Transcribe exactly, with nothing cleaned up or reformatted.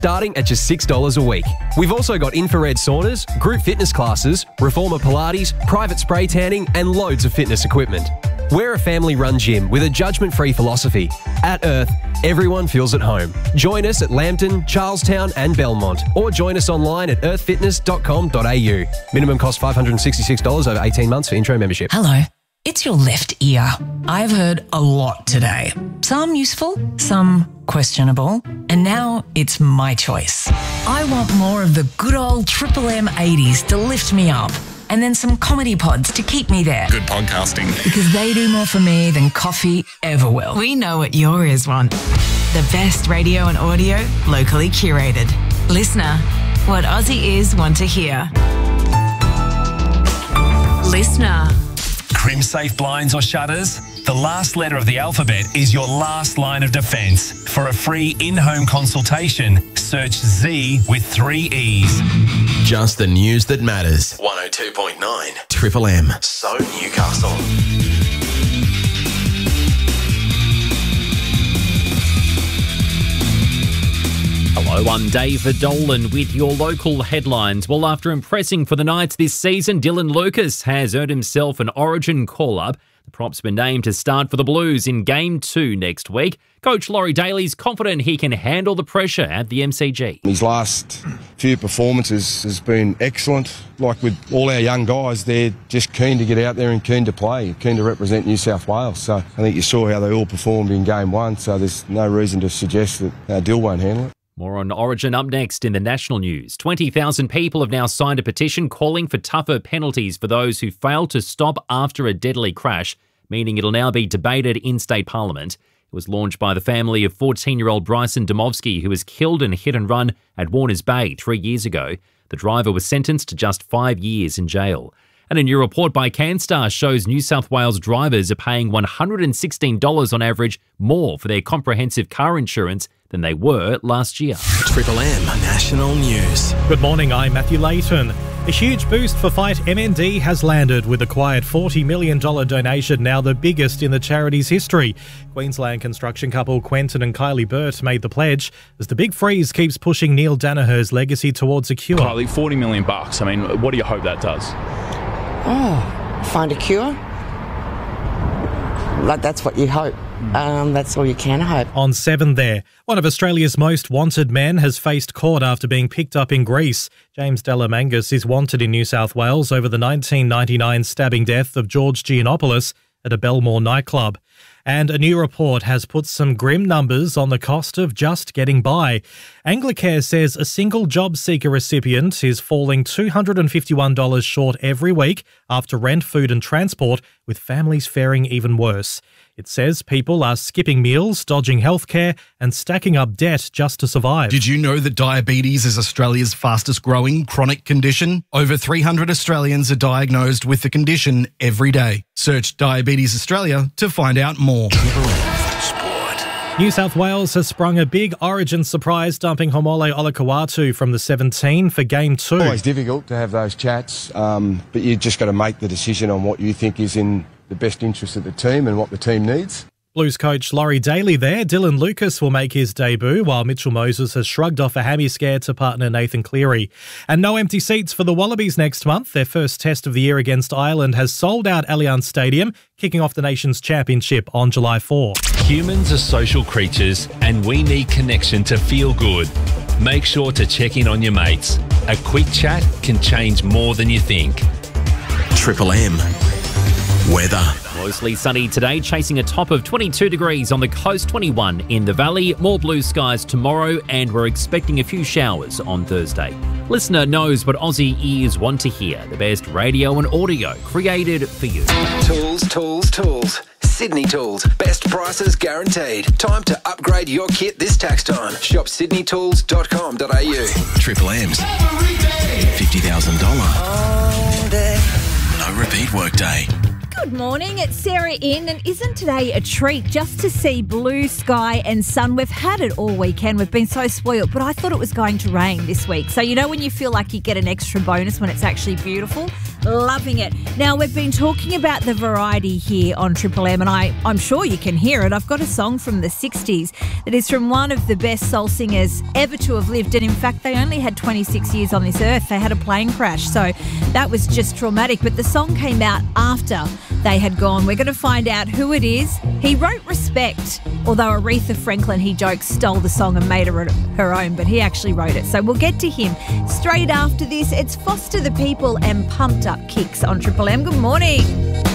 starting at just six dollars a week. We've also got infrared saunas, group fitness classes, reformer Pilates, private spray tanning, and loads of fitness equipment. We're a family-run gym with a judgment-free philosophy. At Earth, everyone feels at home. Join us at Lambton, Charlestown and Belmont, or join us online at earth fitness dot com dot a u. Minimum cost five hundred sixty-six dollars over eighteen months for intro membership. Hello. It's your left ear. I've heard a lot today. Some useful, some questionable, and now it's my choice. I want more of the good old Triple M eighties to lift me up, and then some comedy pods to keep me there. Good podcasting. Because they do more for me than coffee ever will. We know what your ears want. The best radio and audio, locally curated. Listener, what Aussie ears want to hear. Listener. Crimsafe blinds or shutters? The last letter of the alphabet is your last line of defence. For a free in-home consultation, search Z with three E's. Just the news that matters. one oh two point nine Triple M. So Newcastle. Hello, I'm David Dolan with your local headlines. Well, after impressing for the Knights this season, Dylan Lucas has earned himself an Origin call-up. The prop's been named to start for the Blues in Game two next week. Coach Laurie Daly's confident he can handle the pressure at the M C G. His last few performances has been excellent. Like with all our young guys, they're just keen to get out there and keen to play, keen to represent New South Wales. So I think you saw how they all performed in Game one, so there's no reason to suggest that uh, Dill won't handle it. More on Origin up next in the national news. twenty thousand people have now signed a petition calling for tougher penalties for those who fail to stop after a deadly crash, meaning it'll now be debated in state parliament. It was launched by the family of fourteen-year-old Bryson Domovsky, who was killed in a hit-and-run at Warners Bay three years ago. The driver was sentenced to just five years in jail. And a new report by CanStar shows New South Wales drivers are paying one hundred sixteen dollars on average more for their comprehensive car insurance than they were last year. Triple M National News. Good morning, I'm Matthew Layton. A huge boost for Fight M N D has landed with a quiet forty million dollars donation, now the biggest in the charity's history. Queensland construction couple Quentin and Kylie Burt made the pledge as the big freeze keeps pushing Neil Danaher's legacy towards a cure. Kylie, forty million bucks. I mean, what do you hope that does? Oh, find a cure? Like, that's what you hope. Um, that's all you can hope. On seven there, one of Australia's most wanted men has faced court after being picked up in Greece. James Delamangus is wanted in New South Wales over the nineteen ninety-nine stabbing death of George Giannopoulos at a Belmore nightclub. And a new report has put some grim numbers on the cost of just getting by. Anglicare says a single job seeker recipient is falling two hundred fifty-one dollars short every week after rent, food and transport, with families faring even worse. It says people are skipping meals, dodging healthcare and stacking up debt just to survive. Did you know that diabetes is Australia's fastest growing chronic condition? Over three hundred Australians are diagnosed with the condition every day. Search Diabetes Australia to find out more. New South Wales has sprung a big Origin surprise, dumping Homole Olakau'atu from the seventeen for Game two. It's always difficult to have those chats, um, but you just got to make the decision on what you think is in the best interest of the team and what the team needs. Blues coach Laurie Daly there. Dylan Lucas will make his debut, while Mitchell Moses has shrugged off a hammy scare to partner Nathan Cleary. And no empty seats for the Wallabies next month. Their first test of the year against Ireland has sold out Allianz Stadium, kicking off the nation's championship on July fourth. Humans are social creatures and we need connection to feel good. Make sure to check in on your mates. A quick chat can change more than you think. Triple M. Weather. Mostly sunny today, chasing a top of twenty-two degrees on the coast, twenty-one in the valley. More blue skies tomorrow, and we're expecting a few showers on Thursday. Listener knows what Aussie ears want to hear. The best radio and audio created for you. Tools, tools, tools. Sydney Tools. Best prices guaranteed. Time to upgrade your kit this tax time. Shop sydney tools dot com dot a u. Triple M's. fifty thousand dollars. No repeat workday. Good morning, it's Sarah in, and isn't today a treat just to see blue sky and sun? We've had it all weekend, we've been so spoiled, but I thought it was going to rain this week. So you know when you feel like you get an extra bonus when it's actually beautiful? Loving it. Now, we've been talking about the variety here on Triple M, and I, I'm sure you can hear it. I've got a song from the sixties that is from one of the best soul singers ever to have lived, and in fact, they only had twenty-six years on this earth. They had a plane crash, so that was just traumatic, but the song came out after they had gone. We're going to find out who it is. He wrote Respect, although Aretha Franklin, he jokes, stole the song and made it her own, but he actually wrote it. So we'll get to him straight after this. It's Foster the People and Pumped Up Kicks on Triple M. Good morning.